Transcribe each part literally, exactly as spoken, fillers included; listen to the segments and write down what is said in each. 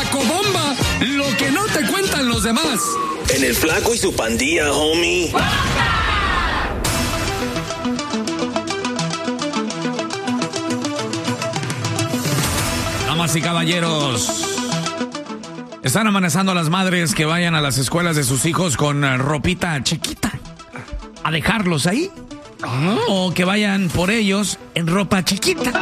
Chocobomba, lo que no te cuentan los demás. En el Flaco y su pandilla, homie. Damas y caballeros, están amenazando a las madres que vayan a las escuelas de sus hijos con ropita chiquita a dejarlos ahí. ¿Ah? O que vayan por ellos en ropa chiquita.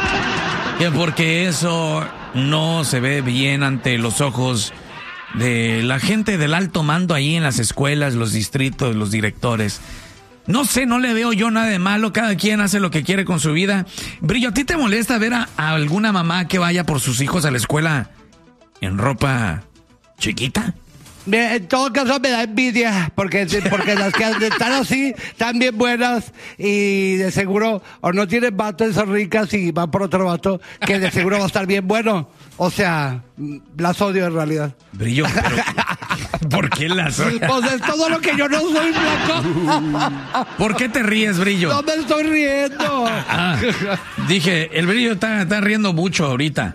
Porque eso no se ve bien ante los ojos de la gente del alto mando ahí en las escuelas, los distritos, los directores. No sé, no le veo yo nada de malo. Cada quien hace lo que quiere con su vida. Brillo, ¿a ti te molesta ver a, a alguna mamá que vaya por sus hijos a la escuela en ropa chiquita? En todo caso me da envidia, porque, porque las que están así están bien buenas y de seguro o no tienen vato, son ricas y van por otro vato que de seguro va a estar bien bueno. O sea, las odio en realidad. Brillo, pero ¿por qué las odias? Pues es todo lo que yo no soy, Flaco. ¿Por qué te ríes, Brillo? No me estoy riendo. Ah, dije, el Brillo está, está riendo mucho ahorita.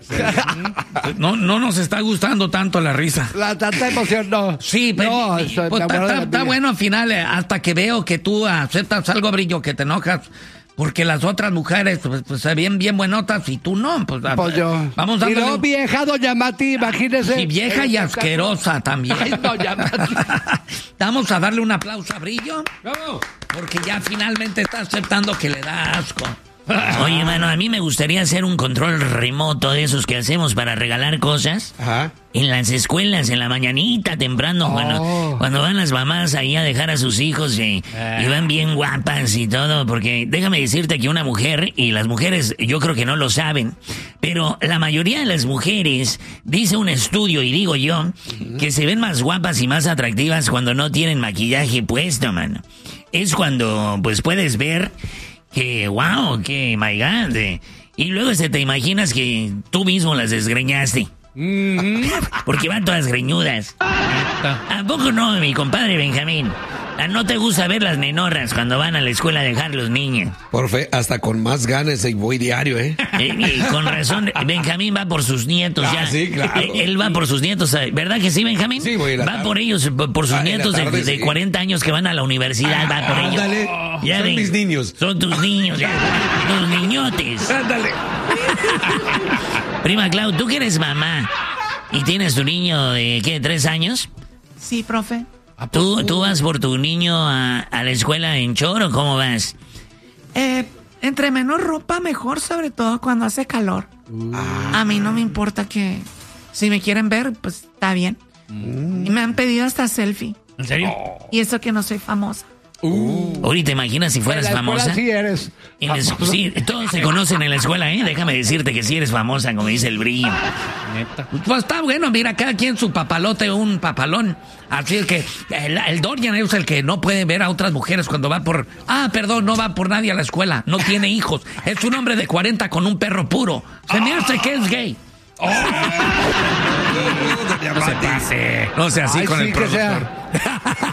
No, no nos está gustando tanto la risa. La tanta emoción no. Sí, pero no, pues, está, está, está bueno al final, hasta que veo que tú aceptas algo, Brillo, que te enojas. Porque las otras mujeres pues, pues se ven bien buenotas y tú no. Pues, pues yo. Vamos a y no vieja, doña Mati, imagínese. Y vieja y asquerosa también. Ay, doña Mati. Vamos a darle un aplauso a Brillo. ¡Bravo! Porque ya finalmente está aceptando que le da asco. Oye, mano, a mí me gustaría hacer un control remoto de esos que hacemos para regalar cosas. Ajá. En las escuelas, en la mañanita, temprano, oh. cuando, cuando van las mamás ahí a dejar a sus hijos eh, eh. y van bien guapas y todo, porque déjame decirte que una mujer, y las mujeres yo creo que no lo saben, pero la mayoría de las mujeres, dice un estudio, y digo yo, uh-huh. que se ven más guapas y más atractivas cuando no tienen maquillaje puesto, mano. Es cuando, pues, puedes ver que, wow, que, my God, eh. y luego se te imaginas que tú mismo las desgreñaste. Mm-hmm. Porque van todas greñudas. ¿A poco no, mi compadre Benjamín? ¿No te gusta ver las nenorras cuando van a la escuela a dejar los niños? Por fe, hasta con más ganas y voy diario, ¿eh? eh y con razón, Benjamín va por sus nietos, ah, ya. Sí, claro. Eh, él va por sus nietos, ¿verdad que sí, Benjamín? Sí, voy a la Va tarde. por ellos, por sus ah, nietos tarde, de, de sí. cuarenta años que van a la universidad, ah, va por ellos. Ándale, ya son ven, mis niños. Son tus niños, ya. Tus niñotes. Ándale. Prima Clau, ¿tú que eres mamá y tienes tu niño de, qué, tres años? Sí, profe. ¿Tú, ¿Tú vas por tu niño a, a la escuela en choro o cómo vas? Eh, entre menos ropa mejor, sobre todo cuando hace calor. Ah. A mí no me importa que... Si me quieren ver, pues está bien. Mm. Y me han pedido hasta selfie. ¿En serio? Y eso que no soy famosa. Uh. Ahorita te imaginas si fueras famosa. Sí eres. Les, sí, todos se conocen en la escuela, ¿eh? Déjame decirte que sí eres famosa, como dice el Brillo. Neta. Pues está bueno, mira, cada quien su papalote, un papalón. Así es que el, el Dorian es el que no puede ver a otras mujeres cuando va por... Ah, perdón, no va por nadie a la escuela, no tiene hijos. Es un hombre de cuarenta con un perro puro. Se me hace que es gay. Oh. No se pase. No sea así. Ay, con sí, el productor.